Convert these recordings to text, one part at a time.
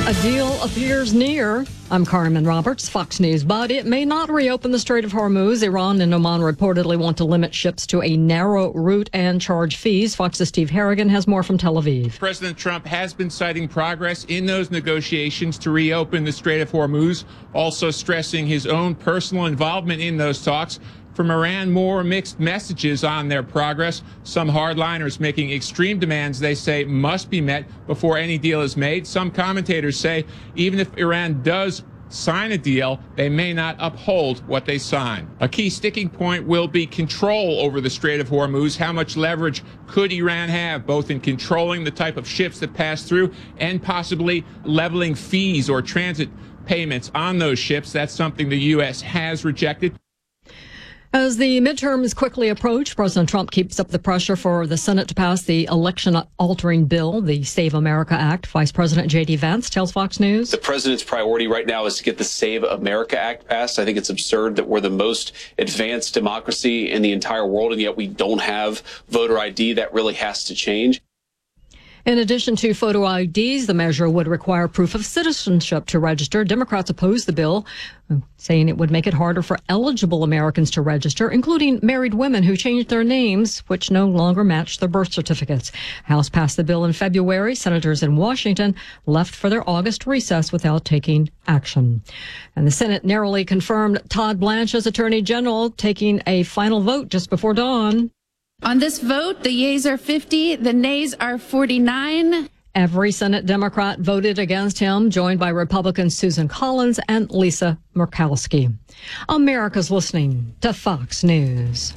A deal appears near. I'm Carmen Roberts, Fox News. But it may not reopen the Strait of Hormuz. Iran and Oman reportedly want to limit ships to a narrow route and charge fees. Fox's Steve Harrigan has more from Tel Aviv. President Trump has been citing progress in those negotiations to reopen the Strait of Hormuz, also stressing his own personal involvement in those talks. From Iran, more mixed messages on their progress. Some hardliners making extreme demands they say must be met before any deal is made. Some commentators say even if Iran does sign a deal, they may not uphold what they sign. A key sticking point will be control over the Strait of Hormuz. How much leverage could Iran have, both in controlling the type of ships that pass through and possibly leveling fees or transit payments on those ships? That's something the U.S. has rejected. As the midterms quickly approach, President Trump keeps up the pressure for the Senate to pass the election-altering bill, the Save America Act. Vice President J.D. Vance tells Fox News. The president's priority right now is to get the Save America Act passed. I think it's absurd that we're the most advanced democracy in the entire world, and yet we don't have voter ID. That really has to change. In addition to photo IDs, the measure would require proof of citizenship to register. Democrats oppose the bill, saying it would make it harder for eligible Americans to register, including married women who changed their names, which no longer match their birth certificates. House passed the bill in February. Senators in Washington left for their August recess without taking action. And the Senate narrowly confirmed Todd Blanche as Attorney General, taking a final vote just before dawn. On this vote, the yeas are 50, the nays are 49. Every Senate Democrat voted against him, joined by Republicans Susan Collins and Lisa Murkowski. America's listening to Fox News.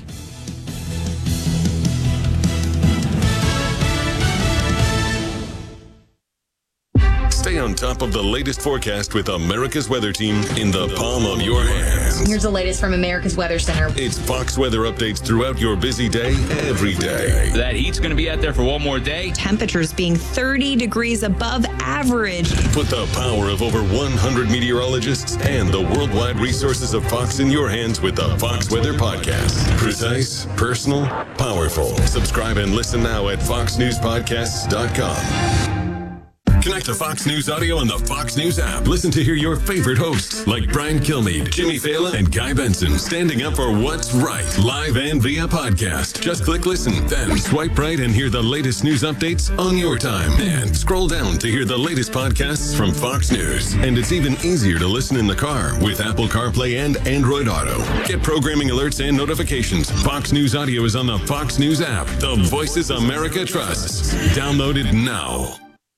Stay on top of the latest forecast with America's Weather Team in the palm of your hands. Here's the latest from America's Weather Center. It's Fox weather updates throughout your busy day, every day. That heat's going to be out there for one more day. Temperatures being 30 degrees above average. Put the power of over 100 meteorologists and the worldwide resources of Fox in your hands with the Fox Weather Podcast. Precise, personal, powerful. Subscribe and listen now at foxnewspodcasts.com. Connect to Fox News Audio on the Fox News app. Listen to hear your favorite hosts like Brian Kilmeade, Jimmy Fallon, and Guy Benson standing up for what's right, live and via podcast. Just click listen, then swipe right and hear the latest news updates on your time. And scroll down to hear the latest podcasts from Fox News. And it's even easier to listen in the car with Apple CarPlay and Android Auto. Get programming alerts and notifications. Fox News Audio is on the Fox News app. The voices America trusts. Download it now.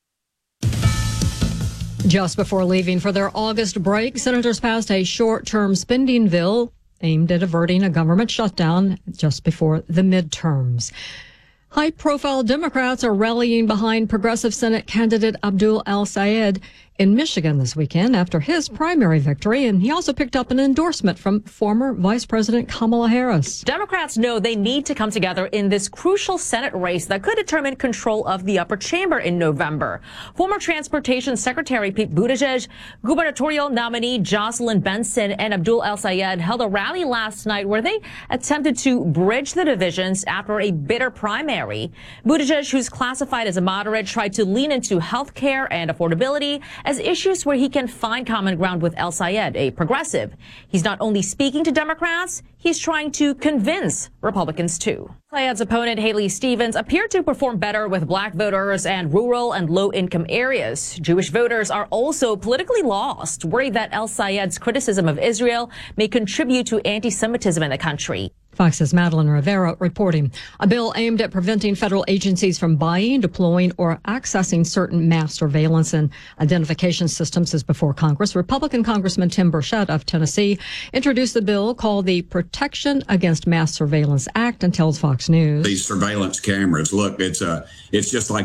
Just before leaving for their August break, senators passed a short-term spending bill aimed at averting a government shutdown just before the midterms. High-profile Democrats are rallying behind progressive Senate candidate Abdul El-Sayed in Michigan this weekend after his primary victory, and he also picked up an endorsement from former Vice President Kamala Harris. Democrats know they need to come together in this crucial Senate race that could determine control of the upper chamber in November. Former Transportation Secretary Pete Buttigieg, gubernatorial nominee Jocelyn Benson, and Abdul El-Sayed held a rally last night where they attempted to bridge the divisions after a bitter primary. Buttigieg, who's classified as a moderate, tried to lean into health care and affordability as issues where he can find common ground with El-Sayed, a progressive. He's not only speaking to Democrats, he's trying to convince Republicans too. El-Sayed's opponent, Haley Stevens, appeared to perform better with black voters and rural and low-income areas. Jewish voters are also politically lost, worried that El-Sayed's criticism of Israel may contribute to anti-Semitism in the country. Fox's Madeline Rivera reporting. A bill aimed at preventing federal agencies from buying, deploying, or accessing certain mass surveillance and identification systems is before Congress. Republican Congressman Tim Burchett of Tennessee introduced the bill called the Protection Against Mass Surveillance Act and tells Fox News. These surveillance cameras, look, it's just like